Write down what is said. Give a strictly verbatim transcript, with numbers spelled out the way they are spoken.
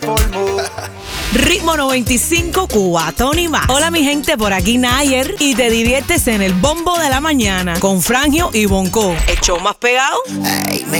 Ritmo noventa y cinco, Cubatón y más. Hola mi gente, por aquí Nayer y te diviertes en el bombo de la mañana con Frangio y Bonco. ¿El show más pegado? Hey, me